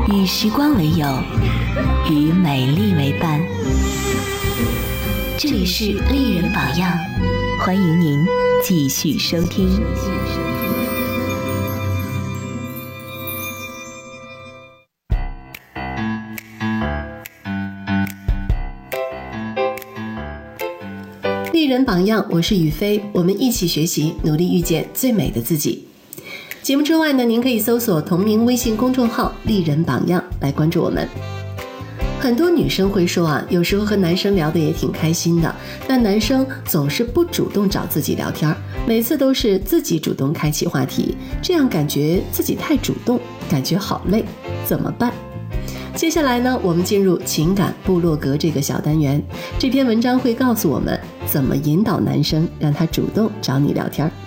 与时光为友，与美丽为伴。这里是丽人榜样，欢迎您继续收听。 丽人榜样，我是雨飞，我们一起学习，努力遇见最美的自己。节目之外呢，您可以搜索同名微信公众号丽人榜样来关注我们。很多女生会说啊，有时候和男生聊得也挺开心的，但男生总是不主动找自己聊天，每次都是自己主动开启话题，这样感觉自己太主动，感觉好累，怎么办？接下来呢，我们进入情感部落格这个小单元，这篇文章会告诉我们怎么引导男生让他主动找你聊天。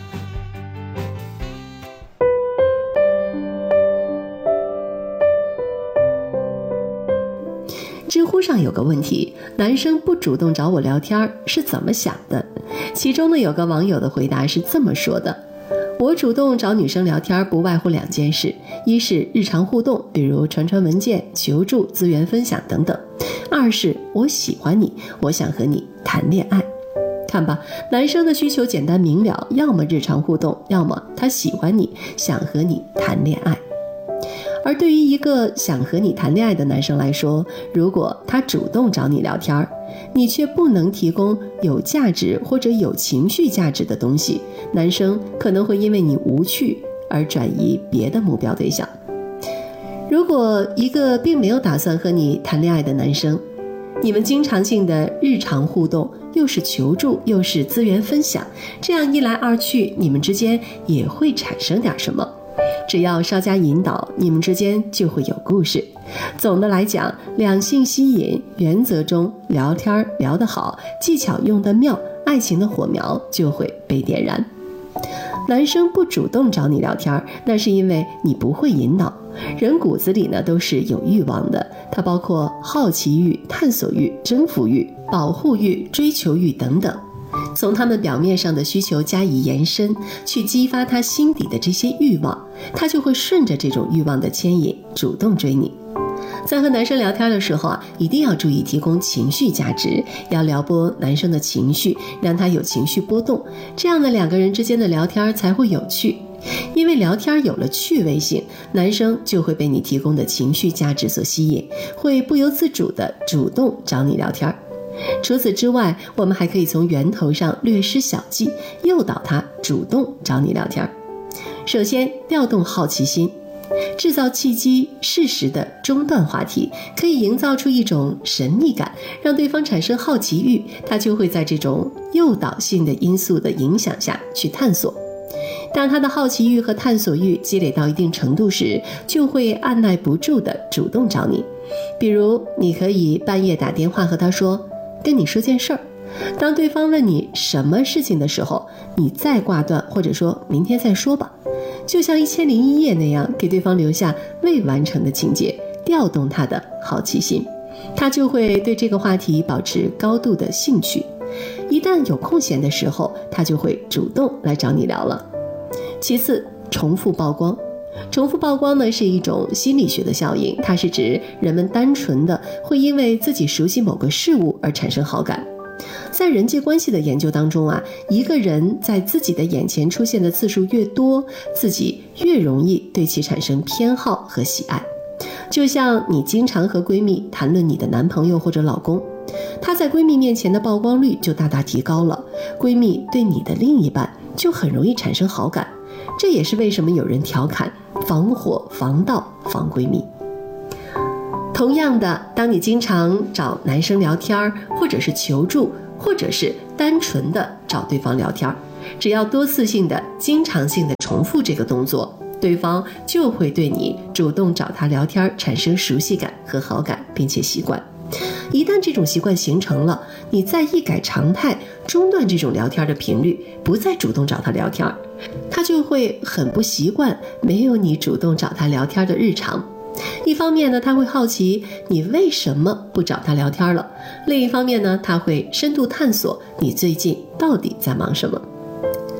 知乎上有个问题，男生不主动找我聊天是怎么想的？其中呢，有个网友的回答是这么说的：我主动找女生聊天不外乎两件事，一是日常互动，比如传文件、求助、资源分享等等；二是我喜欢你，我想和你谈恋爱。看吧，男生的需求简单明了，要么日常互动，要么他喜欢你，想和你谈恋爱。而对于一个想和你谈恋爱的男生来说，如果他主动找你聊天，你却不能提供有价值或者有情绪价值的东西，男生可能会因为你无趣而转移别的目标对象。如果一个并没有打算和你谈恋爱的男生，你们经常性的日常互动，又是求助又是资源分享，这样一来二去，你们之间也会产生点什么。只要稍加引导，你们之间就会有故事。总的来讲，两性吸引原则中，聊天聊得好，技巧用得妙，爱情的火苗就会被点燃。男生不主动找你聊天，那是因为你不会引导。人骨子里呢都是有欲望的，它包括好奇欲、探索欲、征服欲、保护欲、追求欲等等。从他们表面上的需求加以延伸，去激发他心底的这些欲望，他就会顺着这种欲望的牵引主动追你。在和男生聊天的时候啊，一定要注意提供情绪价值，要撩拨男生的情绪，让他有情绪波动，这样的两个人之间的聊天才会有趣。因为聊天有了趣味性，男生就会被你提供的情绪价值所吸引，会不由自主地主动找你聊天。除此之外，我们还可以从源头上略施小计，诱导他主动找你聊天。首先，调动好奇心，制造契机，适时的中断话题，可以营造出一种神秘感，让对方产生好奇欲，他就会在这种诱导性的因素的影响下去探索。当他的好奇欲和探索欲积累到一定程度时，就会按耐不住的主动找你。比如，你可以半夜打电话和他说，跟你说件事儿。当对方问你什么事情的时候，你再挂断，或者说明天再说吧，就像1001夜那样，给对方留下未完成的情节，调动他的好奇心，他就会对这个话题保持高度的兴趣。一旦有空闲的时候，他就会主动来找你聊了。其次，重复曝光。重复曝光呢是一种心理学的效应，它是指人们单纯的会因为自己熟悉某个事物而产生好感。在人际关系的研究当中啊，一个人在自己的眼前出现的次数越多，自己越容易对其产生偏好和喜爱。就像你经常和闺蜜谈论你的男朋友或者老公，他在闺蜜面前的曝光率就大大提高了，闺蜜对你的另一半就很容易产生好感。这也是为什么有人调侃防火防盗防闺蜜。同样的，当你经常找男生聊天，或者是求助，或者是单纯的找对方聊天，只要多次性的经常性的重复这个动作，对方就会对你主动找他聊天产生熟悉感和好感，并且习惯。一旦这种习惯形成了，你再一改常态，中断这种聊天的频率，不再主动找他聊天，他就会很不习惯没有你主动找他聊天的日常。一方面呢，他会好奇你为什么不找他聊天了；另一方面呢，他会深度探索你最近到底在忙什么。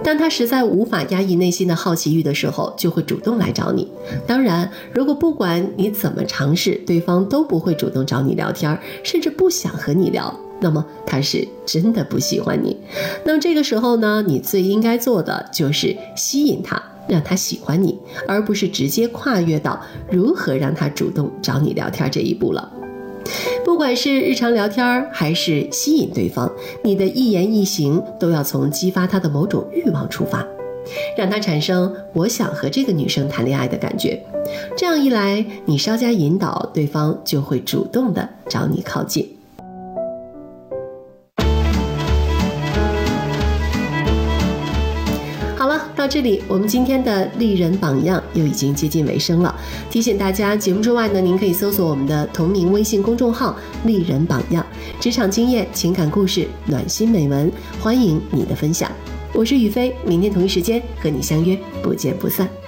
当他实在无法压抑内心的好奇欲的时候，就会主动来找你。当然，如果不管你怎么尝试，对方都不会主动找你聊天，甚至不想和你聊，那么他是真的不喜欢你。那么这个时候呢，你最应该做的就是吸引他，让他喜欢你，而不是直接跨越到如何让他主动找你聊天这一步了。不管是日常聊天还是吸引对方，你的一言一行都要从激发他的某种欲望出发，让他产生我想和这个女生谈恋爱的感觉。这样一来，你稍加引导，对方就会主动的找你靠近。好了，到这里我们今天的丽人榜样又已经接近尾声了。提醒大家，节目之外呢，您可以搜索我们的同名微信公众号丽人榜样，职场经验、情感故事、暖心美文，欢迎你的分享。我是雨飞，明天同一时间和你相约，不见不散。